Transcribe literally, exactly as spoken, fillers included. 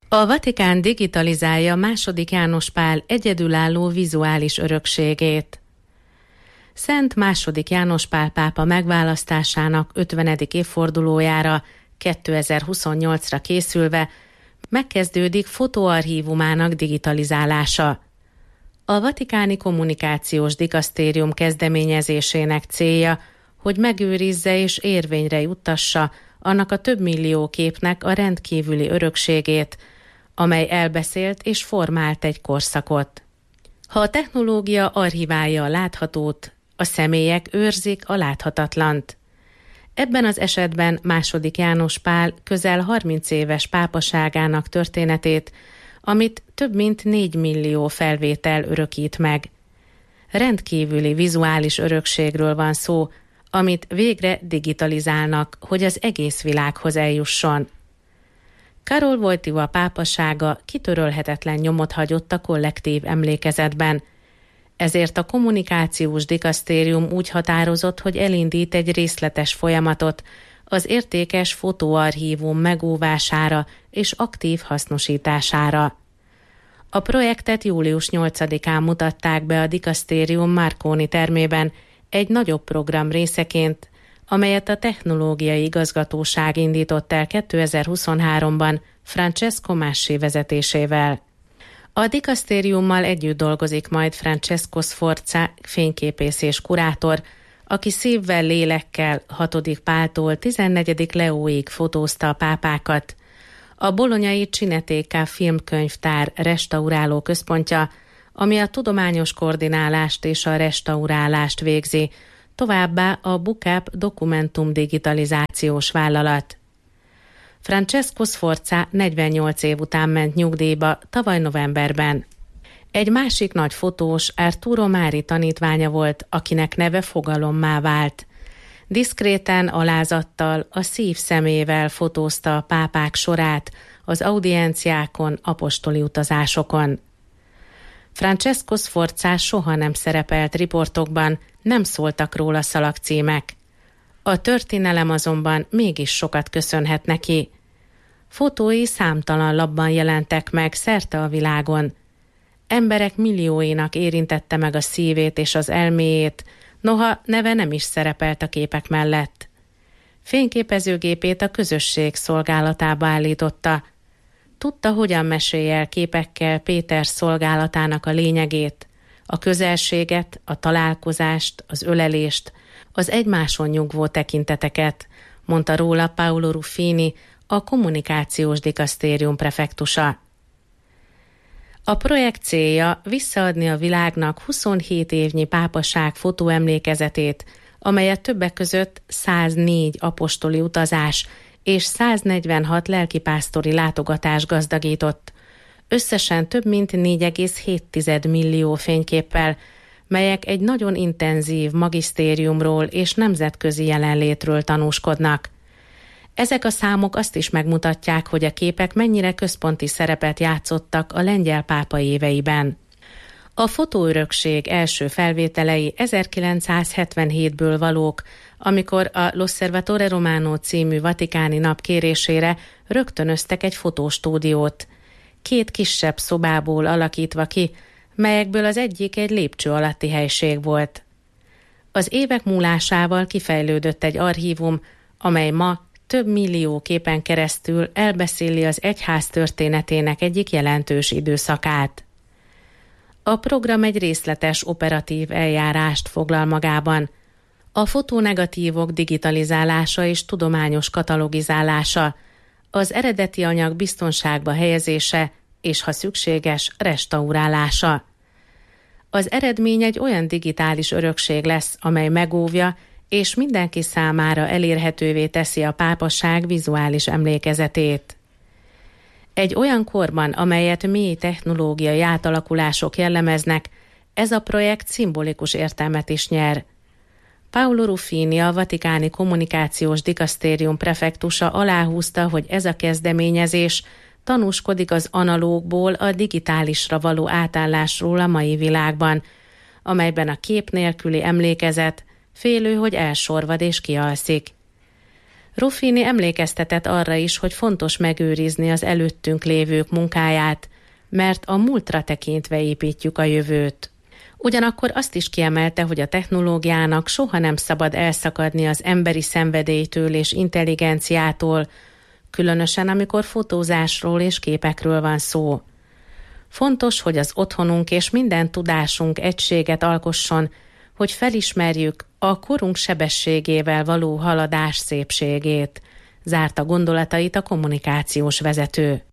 A Vatikán digitalizálja második János Pál egyedülálló vizuális örökségét. Szent második János Pál pápa megválasztásának ötvenedik évfordulójára kétezer-huszonnyolcra készülve megkezdődik fotóarchívumának digitalizálása. A Vatikáni Kommunikációs Dikasztérium kezdeményezésének célja, hogy megőrizze és érvényre juttassa annak a több millió képnek a rendkívüli örökségét, amely elbeszélt és formált egy korszakot. Ha a technológia archiválja a láthatót, a személyek őrzik a láthatatlant. Ebben az esetben második János Pál közel harminc éves pápaságának történetét, amit több mint négy millió felvétel örökít meg. Rendkívüli vizuális örökségről van szó, amit végre digitalizálnak, hogy az egész világhoz eljusson. Karol Wojtyła pápasága kitörölhetetlen nyomot hagyott a kollektív emlékezetben, ezért a kommunikációs dikasztérium úgy határozott, hogy elindít egy részletes folyamatot az értékes fotóarchívum megóvására és aktív hasznosítására. A projektet július nyolcadikán mutatták be a dikasztérium Marconi termében egy nagyobb program részeként, amelyet a Technológiai Igazgatóság indított el kétezer-huszonháromban Francesco Massi vezetésével. A dikasztériummal együtt dolgozik majd Francesco Sforza, fényképész és kurátor, aki szívvel, lélekkel hatodik Páltól tizennegyedik Leóig fotózta a pápákat. A bolonyai Cineteca filmkönyvtár restauráló központja, ami a tudományos koordinálást és a restaurálást végzi, továbbá a Bucap dokumentum digitalizációs vállalat. Francesco Sforza negyvennyolc év után ment nyugdíjba tavaly novemberben. Egy másik nagy fotós Arturo Mári tanítványa volt, akinek neve fogalommá vált. Diszkréten, alázattal, a szív szemével fotózta a pápák sorát az audienciákon, apostoli utazásokon. Francesco Sforza soha nem szerepelt riportokban, nem szóltak róla szalagcímek. A történelem azonban mégis sokat köszönhet neki. Fotói számtalan lapban jelentek meg szerte a világon. Emberek millióinak érintette meg a szívét és az elméjét, noha neve nem is szerepelt a képek mellett. Fényképezőgépét a közösség szolgálatába állította. Tudta, hogyan mesélje el képekkel Péter szolgálatának a lényegét, a közelséget, a találkozást, az ölelést, az egymáson nyugvó tekinteteket, mondta róla Paolo Ruffini, a kommunikációs dikasztérium prefektusa. A projekt célja visszaadni a világnak huszonhét évnyi pápaság fotóemlékezetét, amelyet többek között száznégy apostoli utazás és száznegyvenhat lelkipásztori látogatás gazdagított, összesen több mint négy egész hét millió fényképpel, melyek egy nagyon intenzív magisztériumról és nemzetközi jelenlétről tanúskodnak. Ezek a számok azt is megmutatják, hogy a képek mennyire központi szerepet játszottak a lengyel pápa éveiben. A fotóörökség első felvételei ezerkilencszázhetvenhétből valók, amikor a L'Osservatore Romano című vatikáni nap kérésére rögtönöztek egy fotóstúdiót, két kisebb szobából alakítva ki, melyekből az egyik egy lépcső alatti helység volt. Az évek múlásával kifejlődött egy archívum, amely ma több millió képen keresztül elbeszéli az egyház történetének egyik jelentős időszakát. A program egy részletes operatív eljárást foglal magában. A fotónegatívok digitalizálása és tudományos katalogizálása, az eredeti anyag biztonságba helyezése és, ha szükséges, restaurálása. Az eredmény egy olyan digitális örökség lesz, amely megóvja és mindenki számára elérhetővé teszi a pápaság vizuális emlékezetét. Egy olyan korban, amelyet mély technológiai átalakulások jellemeznek, ez a projekt szimbolikus értelmet is nyer. Paolo Ruffini, a Vatikáni Kommunikációs Dikasztérium prefektusa aláhúzta, hogy ez a kezdeményezés tanúskodik az analógból a digitálisra való átállásról a mai világban, amelyben a kép nélküli emlékezet félő, hogy elsorvad és kialszik. Ruffini emlékeztetett arra is, hogy fontos megőrizni az előttünk lévők munkáját, mert a múltra tekintve építjük a jövőt. Ugyanakkor azt is kiemelte, hogy a technológiának soha nem szabad elszakadni az emberi szenvedélytől és intelligenciától, különösen amikor fotózásról és képekről van szó. Fontos, hogy az otthonunk és minden tudásunk egységet alkosson, hogy felismerjük a korunk sebességével való haladás szépségét, zárta gondolatait a kommunikációs vezető.